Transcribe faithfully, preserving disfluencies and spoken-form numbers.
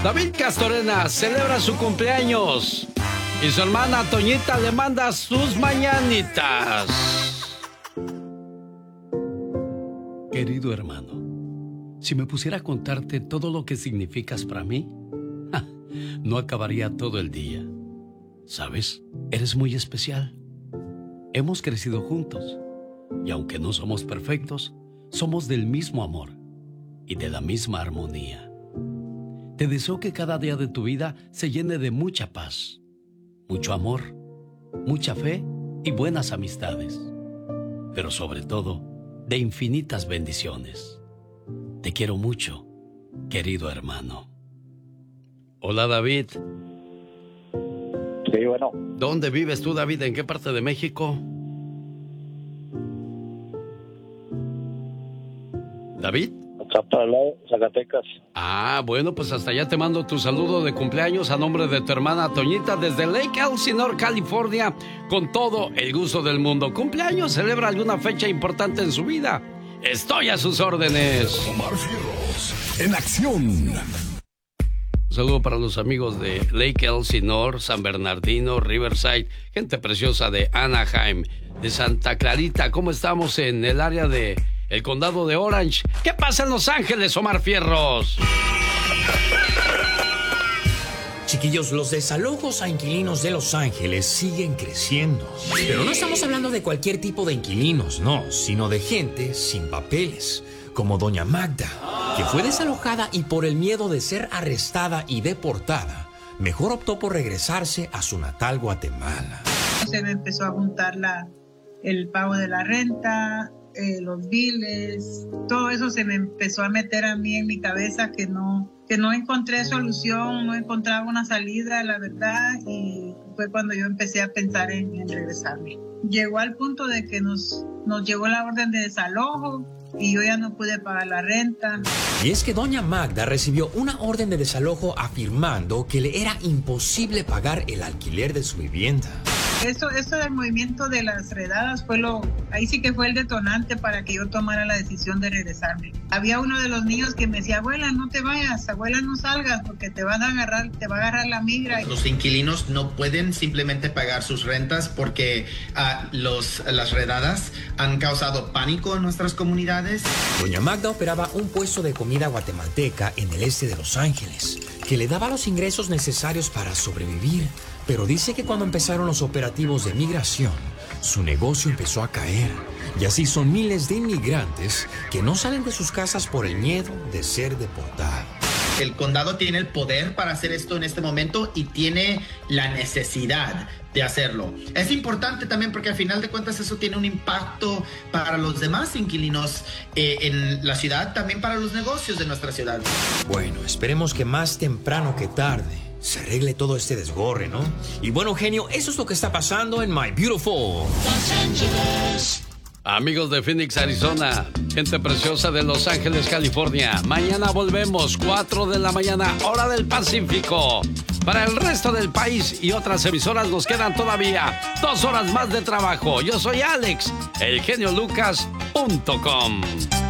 David Castorena celebra su cumpleaños y su hermana Toñita le manda sus mañanitas. Querido hermano, si me pusiera a contarte todo lo que significas para mí, ja, no acabaría todo el día. ¿Sabes? Eres muy especial. Hemos crecido juntos y aunque no somos perfectos, somos del mismo amor y de la misma armonía. Te deseo que cada día de tu vida se llene de mucha paz, mucho amor, mucha fe y buenas amistades, pero sobre todo, de infinitas bendiciones. Te quiero mucho, querido hermano. Hola, David. Sí, bueno. ¿Dónde vives tú, David? ¿En qué parte de México? ¿David? Zacatecas. Ah, bueno, pues hasta allá te mando tu saludo de cumpleaños a nombre de tu hermana Toñita desde Lake Elsinore, California, con todo el gusto del mundo. ¿Cumpleaños? ¿Celebra alguna fecha importante en su vida? Estoy a sus órdenes. Omar Fierros, en acción. Un saludo para los amigos de Lake Elsinore, San Bernardino, Riverside, gente preciosa de Anaheim, de Santa Clarita. ¿Cómo estamos en el área de el condado de Orange? ¿Qué pasa en Los Ángeles, Omar Fierros? Chiquillos, los desalojos a inquilinos de Los Ángeles siguen creciendo. Pero no estamos hablando de cualquier tipo de inquilinos, no, sino de gente sin papeles, como doña Magda, que fue desalojada y por el miedo de ser arrestada y deportada, mejor optó por regresarse a su natal Guatemala. Se me empezó a juntar la, el pago de la renta, eh, los biles, todo eso se me empezó a meter a mí en mi cabeza que no, que no encontré solución, no encontraba una salida, la verdad, y fue cuando yo empecé a pensar en, en regresarme. Llegó al punto de que nos, nos llegó la orden de desalojo y yo ya no pude pagar la renta. Y es que doña Magda recibió una orden de desalojo afirmando que le era imposible pagar el alquiler de su vivienda. Eso, eso del movimiento de las redadas fue lo, ahí sí que fue el detonante para que yo tomara la decisión de regresarme. Había uno de los niños que me decía, abuela, no te vayas, abuela, no salgas porque te van a agarrar, te va a agarrar la migra. Los inquilinos no pueden simplemente pagar sus rentas porque uh, los, las redadas han causado pánico en nuestras comunidades. Doña Magda operaba un puesto de comida guatemalteca en el este de Los Ángeles, que le daba los ingresos necesarios para sobrevivir. Pero dice que cuando empezaron los operativos de migración, su negocio empezó a caer. Y así son miles de inmigrantes que no salen de sus casas por el miedo de ser deportados. El condado tiene el poder para hacer esto en este momento y tiene la necesidad de hacerlo. Es importante también porque al final de cuentas eso tiene un impacto para los demás inquilinos eh, en la ciudad, también para los negocios de nuestra ciudad. Bueno, esperemos que más temprano que tarde se arregle todo este desgorre, ¿no? Y bueno, genio, eso es lo que está pasando en My Beautiful Los Ángeles. Amigos de Phoenix, Arizona, gente preciosa de Los Ángeles, California. Mañana volvemos, cuatro de la mañana, hora del Pacífico. Para el resto del país y otras emisoras nos quedan todavía dos horas más de trabajo. Yo soy Alex, el genio Lucas punto com.